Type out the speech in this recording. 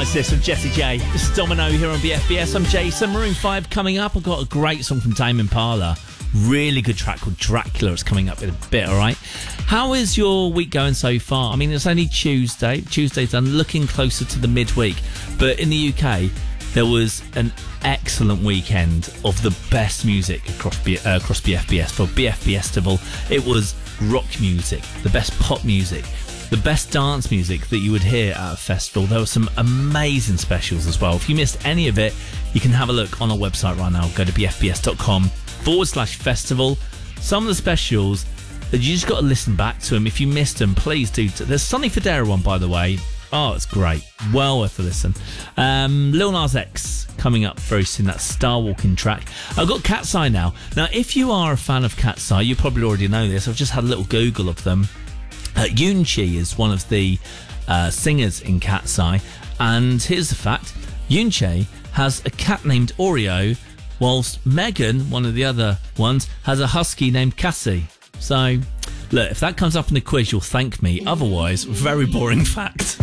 Nice this with Jessie J. This is Domino here on BFBS. I'm Jason. Maroon 5 coming up. I've got a great song from Tame Impala. Really good track called Dracula. It's coming up in a bit, all right? How is your week going so far? I mean, it's only Tuesday. Tuesday's done, looking closer to the midweek. But in the UK, there was an excellent weekend of the best music across BFBS. For BFBestival, it was rock music, the best pop music, the best dance music that you would hear at a festival. There were some amazing specials as well. If you missed any of it, you can have a look on our website right now. Go to bfbs.com/festival. Some of the specials, you just got to listen back to them. If you missed them, please do. There's Sonny Fodera one, by the way. Oh, it's great. Well worth a listen. Lil Nas X coming up very soon. That Star Walking track. I've got Cat's Eye now. Now, if you are a fan of Cat's Eye, you probably already know this. I've just had a little Google of them. Yoon Chi is one of the singers in Cat's Eye. And here's the fact. Yoon Chi has a cat named Oreo, whilst Megan, one of the other ones, has a husky named Cassie. So, look, if that comes up in the quiz, you'll thank me. Otherwise, very boring fact.